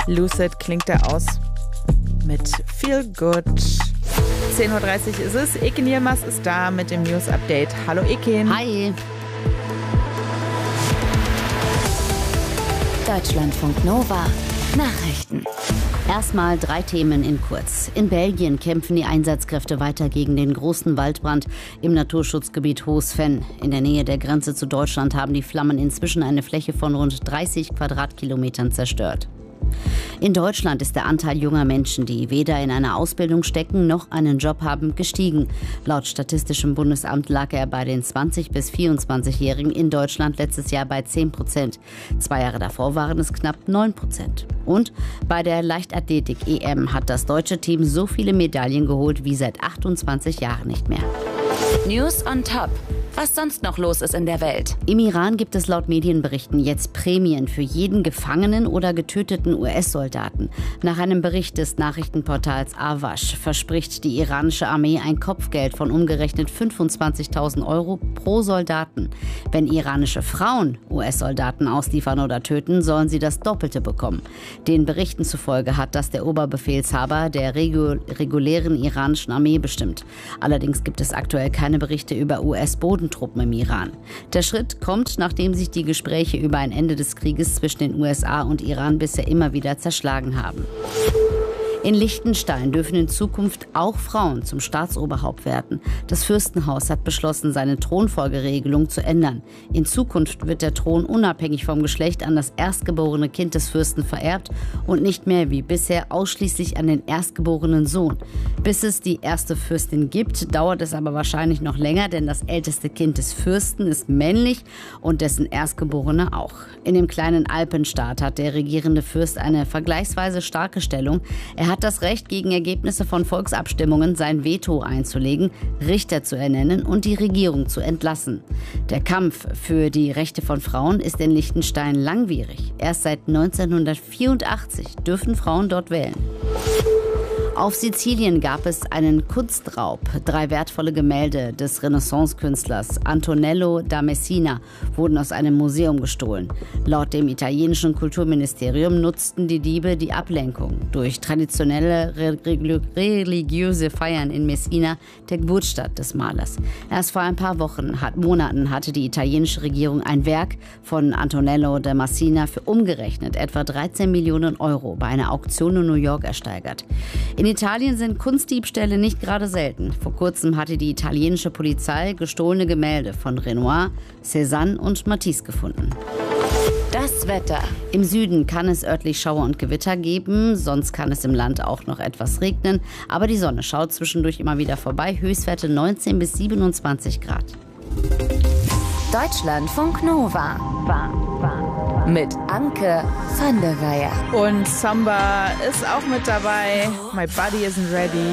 Lucid klingt er aus mit Feel Good. 10.30 Uhr ist es. Ekin Yilmaz ist da mit dem News Update. Hallo Ekin. Hi. Deutschlandfunk Nova. Nachrichten. Erstmal 3 Themen in kurz. In Belgien kämpfen die Einsatzkräfte weiter gegen den großen Waldbrand im Naturschutzgebiet Hohes-Venn. In der Nähe der Grenze zu Deutschland haben die Flammen inzwischen eine Fläche von rund 30 Quadratkilometern zerstört. In Deutschland ist der Anteil junger Menschen, die weder in einer Ausbildung stecken noch einen Job haben, gestiegen. Laut Statistischem Bundesamt lag er bei den 20- bis 24-Jährigen in Deutschland letztes Jahr bei 10%. 2 Jahre davor waren es knapp 9%. Und bei der Leichtathletik-EM hat das deutsche Team so viele Medaillen geholt wie seit 28 Jahren nicht mehr. News on Top. Was sonst noch los ist in der Welt. Im Iran gibt es laut Medienberichten jetzt Prämien für jeden gefangenen oder getöteten US-Soldaten. Nach einem Bericht des Nachrichtenportals Awash verspricht die iranische Armee ein Kopfgeld von umgerechnet 25.000 Euro pro Soldaten. Wenn iranische Frauen US-Soldaten ausliefern oder töten, sollen sie das Doppelte bekommen. Den Berichten zufolge hat das der Oberbefehlshaber der regulären iranischen Armee bestimmt. Allerdings gibt es aktuell keine Berichte über US-Bodentruppen im Iran. Der Schritt kommt, nachdem sich die Gespräche über ein Ende des Krieges zwischen den USA und Iran bisher immer wieder zerschlagen haben. In Liechtenstein dürfen in Zukunft auch Frauen zum Staatsoberhaupt werden. Das Fürstenhaus hat beschlossen, seine Thronfolgeregelung zu ändern. In Zukunft wird der Thron unabhängig vom Geschlecht an das erstgeborene Kind des Fürsten vererbt und nicht mehr wie bisher ausschließlich an den erstgeborenen Sohn. Bis es die erste Fürstin gibt, dauert es aber wahrscheinlich noch länger, denn das älteste Kind des Fürsten ist männlich und dessen Erstgeborene auch. In dem kleinen Alpenstaat hat der regierende Fürst eine vergleichsweise starke Stellung. Er hat das Recht, gegen Ergebnisse von Volksabstimmungen sein Veto einzulegen, Richter zu ernennen und die Regierung zu entlassen. Der Kampf für die Rechte von Frauen ist in Liechtenstein langwierig. Erst seit 1984 dürfen Frauen dort wählen. Auf Sizilien gab es einen Kunstraub. 3 wertvolle Gemälde des Renaissance-Künstlers Antonello da Messina wurden aus einem Museum gestohlen. Laut dem italienischen Kulturministerium nutzten die Diebe die Ablenkung durch traditionelle religiöse Feiern in Messina, der Geburtsstadt des Malers. Erst vor ein paar Monaten hatte die italienische Regierung ein Werk von Antonello da Messina für umgerechnet etwa 13 Millionen Euro bei einer Auktion in New York ersteigert. In Italien sind Kunstdiebstähle nicht gerade selten. Vor kurzem hatte die italienische Polizei gestohlene Gemälde von Renoir, Cézanne und Matisse gefunden. Das Wetter. Im Süden kann es örtlich Schauer und Gewitter geben, sonst kann es im Land auch noch etwas regnen. Aber die Sonne schaut zwischendurch immer wieder vorbei. Höchstwerte 19 bis 27 Grad. Deutschlandfunk Nova. Mit Anke van der Weyer. Und Samba ist auch mit dabei. My body isn't ready.